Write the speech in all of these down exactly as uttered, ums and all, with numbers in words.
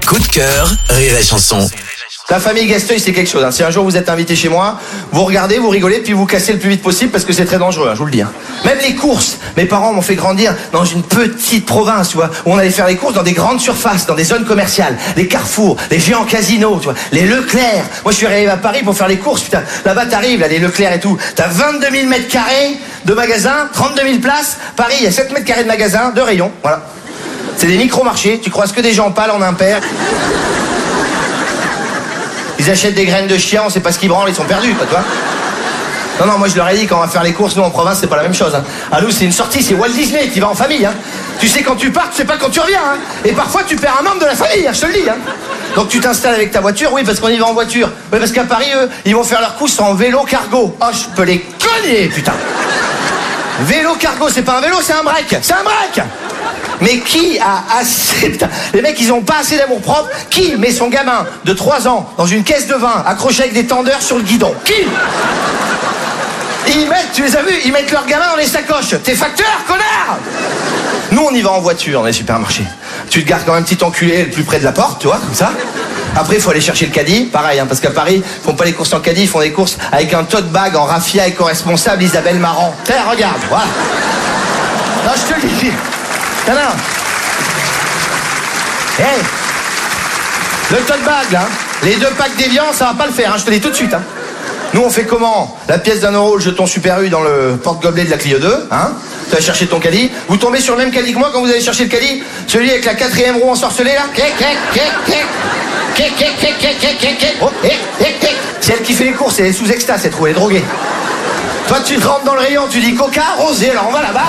Coup de cœur, Rire et Chanson. La famille Gasteuil, c'est quelque chose. Hein. Si un jour vous êtes invité chez moi, vous regardez, vous rigolez, puis vous cassez le plus vite possible parce que c'est très dangereux, hein, je vous le dis. Hein. Même les courses. Mes parents m'ont fait grandir dans une petite province, tu vois, où on allait faire les courses dans des grandes surfaces, dans des zones commerciales, les carrefours, les géants casinos, tu vois, les Leclerc. Moi, je suis arrivé à Paris pour faire les courses, putain. Là-bas, t'arrives, là, les Leclerc et tout. T'as vingt-deux mille mètres carrés de magasins, trente-deux mille places. Paris, il y a sept mètres carrés de magasins, de rayons, voilà. C'est des micro-marchés. Tu croises que des gens pâles en impair. Ils achètent des graines de chien, on sait pas ce qu'ils branlent, ils sont perdus, quoi, tu vois. Non, non, moi je leur ai dit, quand on va faire les courses, nous en province, c'est pas la même chose. Hein. À nous, c'est une sortie, c'est Walt Disney, tu vas en famille. Hein. Tu sais quand tu pars, tu sais pas quand tu reviens. Hein. Et parfois, tu perds un membre de la famille, hein, je te le dis. Hein. Donc tu t'installes avec ta voiture, oui, parce qu'on y va en voiture. Oui, parce qu'à Paris, eux, ils vont faire leurs courses en vélo cargo. Oh, je peux les cogner, putain. Vélo cargo, c'est pas un vélo, c'est un break. C'est un break. Mais qui a assez... Putain, les mecs, ils ont pas assez d'amour propre. Qui met son gamin de trois ans dans une caisse de vin accroché avec des tendeurs sur le guidon? Qui? Ils mettent, tu les as vus, ils mettent leur gamin dans les sacoches. T'es facteur, connard! Nous, on y va en voiture dans les supermarchés. Tu te gares comme un petit enculé le plus près de la porte, tu vois, comme ça. Après, il faut aller chercher le caddie. Pareil, hein, parce qu'à Paris, ils font pas les courses en caddie, ils font des courses avec un tote bag en raffia éco-responsable Isabelle Marant. Tiens, regarde, voilà. Non, je te le dis. Non, non. Hey, le tote bag, là, les deux packs d'évian, ça va pas le faire, hein, je te le dis tout de suite. Hein. Nous, on fait comment? La pièce d'un euro, le jeton Super U dans le porte-gobelet de la Clio deux, hein. Tu vas chercher ton caddie. Vous tombez sur le même caddie que moi quand vous allez chercher le caddie? Celui avec la quatrième roue ensorcelée, là. C'est elle qui fait les courses, elle est sous extase, cette roue, elle est droguée. Toi, tu rentres dans le rayon, tu dis coca, rosé, alors on va là-bas.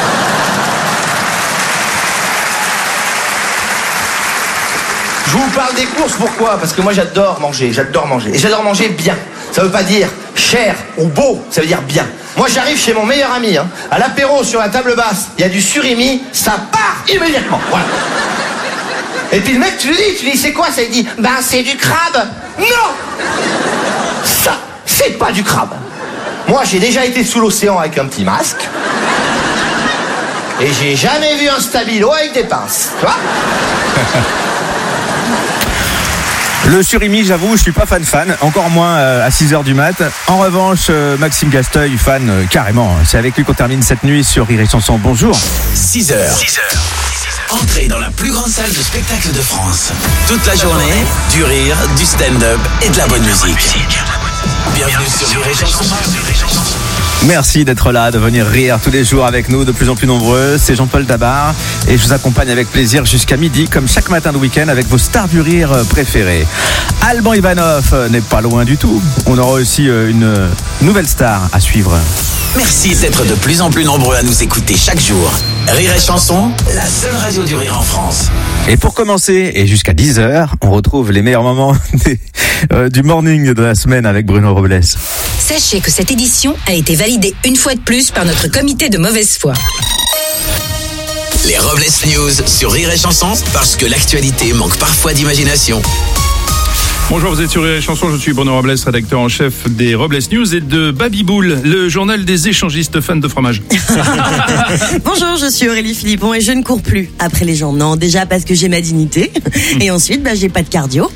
Je vous parle des courses, pourquoi? Parce que moi j'adore manger, j'adore manger. Et j'adore manger bien. Ça veut pas dire cher ou beau, ça veut dire bien. Moi j'arrive chez mon meilleur ami, hein, à l'apéro sur la table basse, il y a du surimi, ça part immédiatement. Voilà. Et puis le mec, tu lui dis, tu lui dis c'est quoi ça? Il dit, ben c'est du crabe. Non! Ça, c'est pas du crabe. Moi j'ai déjà été sous l'océan avec un petit masque. Et j'ai jamais vu un stabilo avec des pinces. Tu vois? Le surimi, j'avoue, je suis pas fan fan, encore moins euh, à six heures du mat. En revanche, euh, Maxime Gasteuil, fan euh, carrément. C'est avec lui qu'on termine cette nuit sur Rire et Chanson. Bonjour. six heures. six heures. Entrez dans la plus grande salle de spectacle de France. Toute la journée, du rire, du stand-up et de la bonne musique. Bienvenue sur Rire et Chanson. Merci d'être là, de venir rire tous les jours avec nous, de plus en plus nombreux. C'est Jean-Paul Dabar et je vous accompagne avec plaisir jusqu'à midi, comme chaque matin de week-end, avec vos stars du rire préférées. Alban Ivanov n'est pas loin du tout. On aura aussi une nouvelle star à suivre. Merci d'être de plus en plus nombreux à nous écouter chaque jour. Rire et Chanson, la seule radio du rire en France. Et pour commencer, et jusqu'à dix heures, on retrouve les meilleurs moments des, euh, du morning de la semaine avec Bruno Robles. Sachez que cette édition a été validée une fois de plus par notre comité de mauvaise foi. Les Robles News sur Rire et Chanson, parce que l'actualité manque parfois d'imagination. Bonjour, vous êtes sur Rire et Chanson, je suis Bruno Robles, rédacteur en chef des Robles News et de Babyboule, le journal des échangistes fans de fromage. Bonjour, je suis Aurélie Philippon et je ne cours plus après les gens. Non, déjà parce que j'ai ma dignité et ensuite bah, j'ai pas de cardio.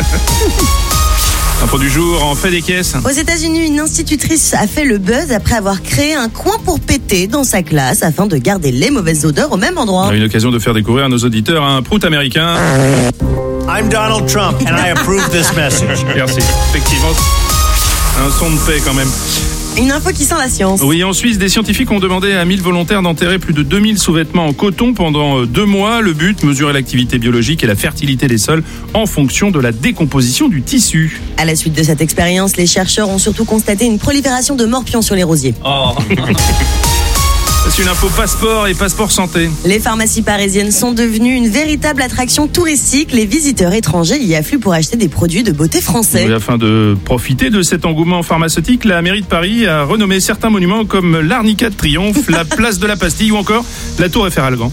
Info du jour, en fait des caisses. Aux États-Unis, une institutrice a fait le buzz après avoir créé un coin pour péter dans sa classe afin de garder les mauvaises odeurs au même endroit. On a eu l'occasion de faire découvrir à nos auditeurs un prout américain. I'm Donald Trump and I approve this message. Merci. Effectivement, un son de paix quand même. Une info qui sent la science. Oui, en Suisse, des scientifiques ont demandé à mille volontaires d'enterrer plus de deux mille sous-vêtements en coton pendant deux mois. Le but, mesurer l'activité biologique et la fertilité des sols en fonction de la décomposition du tissu. À la suite de cette expérience, les chercheurs ont surtout constaté une prolifération de morpions sur les rosiers. Oh. C'est une info passeport et passeport santé. Les pharmacies parisiennes sont devenues une véritable attraction touristique. Les visiteurs étrangers y affluent pour acheter des produits de beauté français. Oui, afin de profiter de cet engouement pharmaceutique, la mairie de Paris a renommé certains monuments comme l'Arnica de Triomphe, la place de la Pastille ou encore la Tour Eiffel-Algan.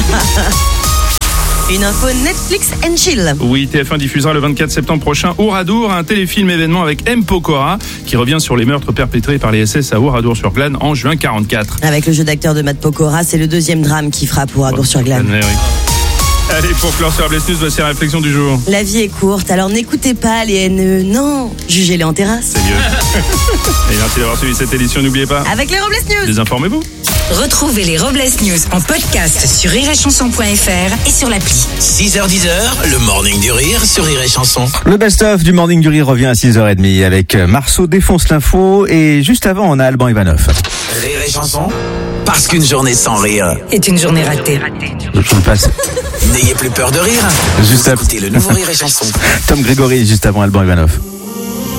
Une info Netflix and Chill. Oui, T F un diffusera le vingt-quatre septembre prochain Oradour, un téléfilm événement avec M. Pokora qui revient sur les meurtres perpétrés par les S S à Oradour-sur-Glane en juin quarante-quatre. Avec le jeu d'acteur de Matt Pokora, c'est le deuxième drame qui frappe Oradour-sur-Glane. Oui. Allez, pour clore sur Robles News, voici la réflexion du jour. La vie est courte, alors n'écoutez pas les haineux. Non, jugez-les en terrasse. C'est mieux. Et merci d'avoir suivi cette édition. N'oubliez pas, Avec les Robles News. désinformez-vous. Retrouvez les Robles News en podcast sur rire et chanson point f r et sur l'appli. six heures dix, le morning du rire sur Rire et Chanson. Le best-of du Morning du Rire revient à six heures trente avec Marceau défonce l'info et juste avant on a Alban Ivanov. Rire et Chanson, parce qu'une journée sans rire, Est une journée ratée. Je vous le passe. n'ayez plus peur de rire. Juste Vous à- écoutez le nouveau Rire et Chanson. Tom Grégory juste avant Alban Ivanov.